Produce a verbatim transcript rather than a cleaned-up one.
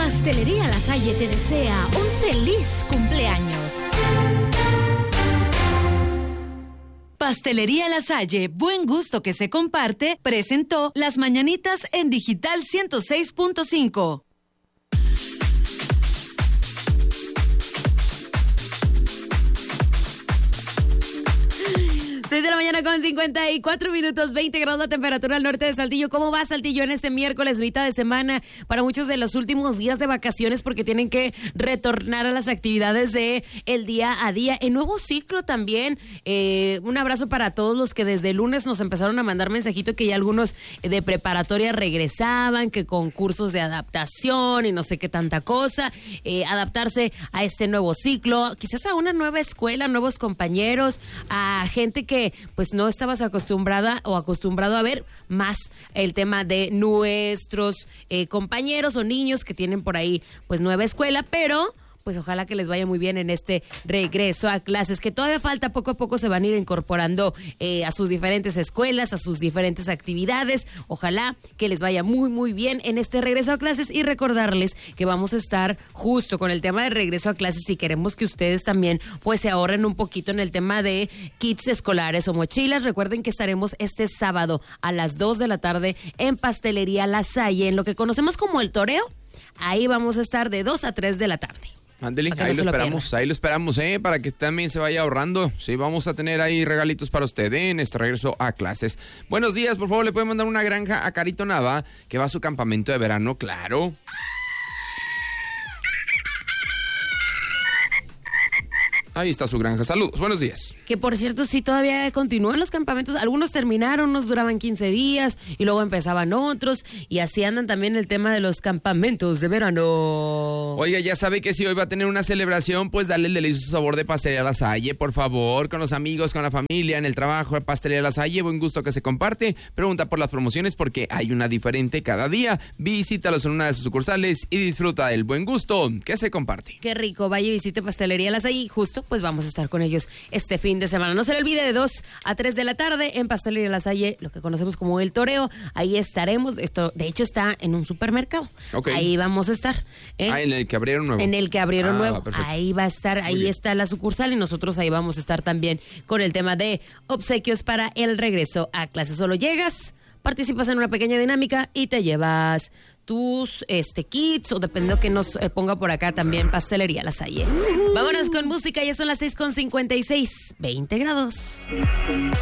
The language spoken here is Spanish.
Pastelería La Salle te desea un feliz cumpleaños. Pastelería La Salle, buen gusto que se comparte, presentó Las Mañanitas en Digital ciento seis punto cinco. seis de la mañana con cincuenta y cuatro minutos, veinte grados la temperatura al norte de Saltillo. ¿Cómo va Saltillo en este miércoles, mitad de semana? Para muchos de los últimos días de vacaciones porque tienen que retornar a las actividades de el día a día. En nuevo ciclo también. Eh, un abrazo para todos los que desde el lunes nos empezaron a mandar mensajito que ya algunos de preparatoria regresaban, que con cursos de adaptación y no sé qué tanta cosa. Eh, adaptarse a este nuevo ciclo, quizás a una nueva escuela, nuevos compañeros, a gente que pues no estabas acostumbrada o acostumbrado a ver más el tema de nuestros eh, compañeros o niños que tienen por ahí pues nueva escuela, pero pues ojalá que les vaya muy bien en este regreso a clases, que todavía falta, poco a poco se van a ir incorporando eh, a sus diferentes escuelas, a sus diferentes actividades. Ojalá que les vaya muy, muy bien en este regreso a clases y recordarles que vamos a estar justo con el tema de regreso a clases y queremos que ustedes también pues se ahorren un poquito en el tema de kits escolares o mochilas. Recuerden que estaremos este sábado a las dos de la tarde en Pastelería La Salle, en lo que conocemos como el toreo. Ahí vamos a estar de dos a tres de la tarde. Ándele, ahí no lo lo esperamos, pierda. ahí lo esperamos, ¿eh? Para que también se vaya ahorrando. Sí, vamos a tener ahí regalitos para usted, ¿eh? En este regreso a clases. Buenos días, por favor, le pueden mandar una granja a Carito Nava, que va a su campamento de verano, claro. Ahí está su granja. Saludos, buenos días. Que por cierto, sí, todavía continúan los campamentos. Algunos terminaron, unos duraban quince días y luego empezaban otros. Y así andan también el tema de los campamentos de verano. Oiga, ya sabe que si hoy va a tener una celebración, pues dale el delicioso sabor de Pastelería La Salle, por favor, con los amigos, con la familia, en el trabajo. Pastelería La Salle, buen gusto que se comparte. Pregunta por las promociones porque hay una diferente cada día. Visítalos en una de sus sucursales y disfruta del buen gusto que se comparte. Qué rico, vaya y visite Pastelería La Salle y justo pues vamos a estar con ellos este fin de semana. No se le olvide, de dos a tres de la tarde en Pastelería La Salle, lo que conocemos como el toreo. Ahí estaremos. Esto, de hecho, está en un supermercado. Okay. Ahí vamos a estar. ¿eh? Ah, en el que abrieron nuevo. En el que abrieron ah, nuevo. Perfecto. Ahí va a estar, ahí está la sucursal y nosotros ahí vamos a estar también con el tema de obsequios para el regreso a clases. Solo llegas, participas en una pequeña dinámica y te llevas tus este kits o dependiendo que nos eh, ponga por acá también Pastelería La Salle. Vámonos con música, ya son las seis con cincuenta y seis, veinte grados.